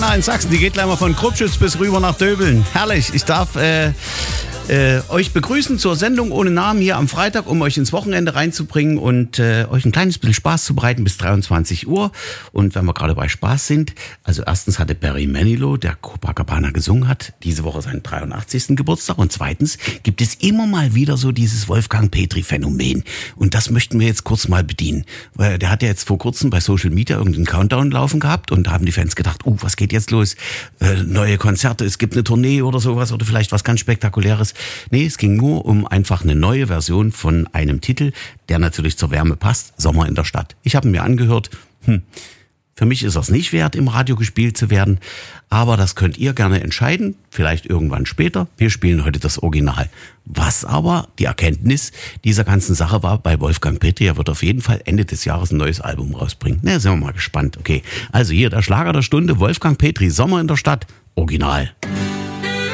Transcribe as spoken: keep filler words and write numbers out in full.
In Sachsen, die geht gleich mal von Kruppschütz bis rüber nach Döbeln. Herrlich, ich darf äh, äh, euch begrüßen zur Sendung ohne Namen hier am Freitag, um euch ins Wochenende reinzubringen und äh, euch ein kleines bisschen Spaß zu bereiten bis dreiundzwanzig Uhr. Und wenn wir gerade bei Spaß sind, also erstens hatte Barry Manilow, der Copacabana gesungen hat, diese Woche seinen dreiundachtzigsten Geburtstag und zweitens gibt es immer mal wieder so dieses Wolfgang Petri-Phänomen und das möchten wir jetzt kurz mal bedienen, weil der hat ja jetzt vor kurzem bei Social Media irgendeinen Countdown laufen gehabt und da haben die Fans gedacht, uh, was geht jetzt los? Äh, neue Konzerte, es gibt eine Tournee oder sowas oder vielleicht was ganz Spektakuläres. Nee, es ging nur um einfach eine neue Version von einem Titel, der natürlich zur Wärme passt, Sommer in der Stadt. Ich habe ihn mir angehört, hm, für mich ist es nicht wert, im Radio gespielt zu werden, aber das könnt ihr gerne entscheiden, vielleicht irgendwann später. Wir spielen heute das Original. Was aber die Erkenntnis dieser ganzen Sache war bei Wolfgang Petri, er wird auf jeden Fall Ende des Jahres ein neues Album rausbringen. Na, sind wir mal gespannt. Okay, also hier der Schlager der Stunde, Wolfgang Petri, Sommer in der Stadt, Original.